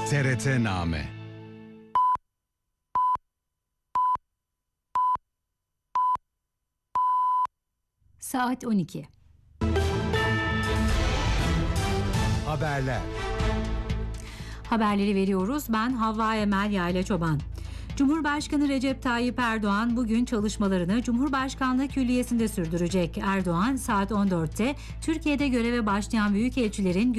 TRT-Name. Saat 12. Haberler. Haberleri veriyoruz. Ben Havva Emel Yayla Çoban. Cumhurbaşkanı Recep Tayyip Erdoğan bugün çalışmalarını Cumhurbaşkanlığı Külliyesi'nde sürdürecek. Erdoğan saat 14'te Türkiye'de göreve başlayan büyükelçilerin